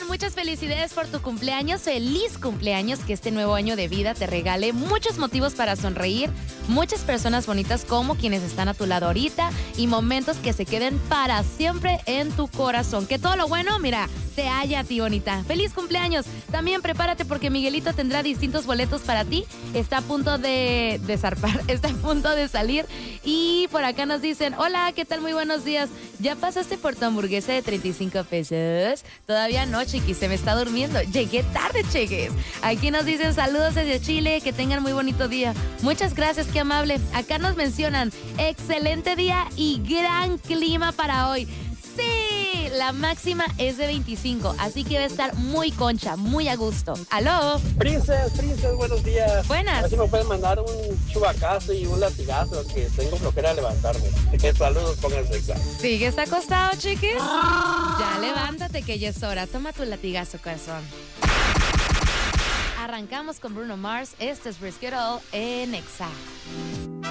muchas felicidades por tu cumpleaños. Feliz cumpleaños, que este nuevo año de vida te regale muchos motivos para sonreír, muchas personas bonitas como quienes están a tu lado ahorita y momentos que se queden para siempre en tu corazón. Que todo lo bueno, mira, te haya a ti, bonita. ¡Feliz cumpleaños! También prepárate porque Miguelito tendrá distintos boletos para ti. Está a punto de zarpar, está a punto de salir. Y por acá nos dicen, hola, ¿qué tal? Muy buenos días. ¿Ya pasaste por tu hamburguesa de 35 pesos? Todavía no, chiquis, se me está durmiendo. Llegué tarde, cheques. Aquí nos dicen saludos desde Chile, que tengan muy bonito día. Muchas gracias, qué amable. Acá nos mencionan, excelente día y gran clima para hoy. Sí, la máxima es de 25, así que va a estar muy concha, muy a gusto. ¡Aló! Princess, buenos días. Buenas. A ver si me pueden mandar un chubacazo y un latigazo, que tengo flojera de levantarme. Saludos, pónganse examen. ¿Sigues acostado, chiquis? Ya levántate que ya es hora. Toma tu latigazo, corazón. Arrancamos con Bruno Mars. Este es Risk It All en Exa.